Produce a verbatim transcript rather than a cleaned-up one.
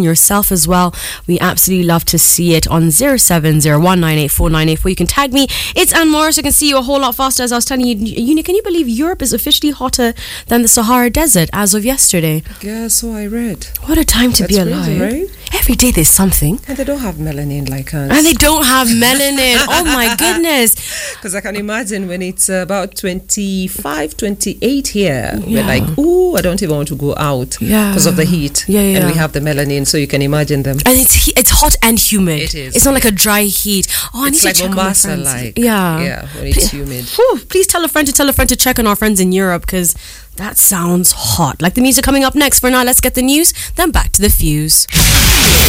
yourself as well. We absolutely love to see it on zero seven zero one nine eight four nine eight four. You can tag me. It's Anne Morris. I can see you a whole lot faster. As I was telling you, you can you believe Europe is officially hotter than the Sahara Desert as of yesterday? Yeah, so I read. What a time to That's be alive. crazy, right? Every day there's something. And they don't have melanin like us. And they don't have melanin. Oh my goodness. Because I can imagine when it's about twenty-five, twenty-eight here, Yeah. we're like, ooh, I don't even want to go out Yeah. because of the heat. Yeah, yeah. And we have the melanin, so you can imagine them. And it's he- it's hot and humid. It is. It's not like a dry heat. Oh, I It's need like to check Mombasa, on my friends. like. Yeah. Yeah, when it's humid. Whew, please tell a friend to tell a friend to check on our friends in Europe, because that sounds hot. Like the music coming up next. For now, let's get the news, then back to the fuse.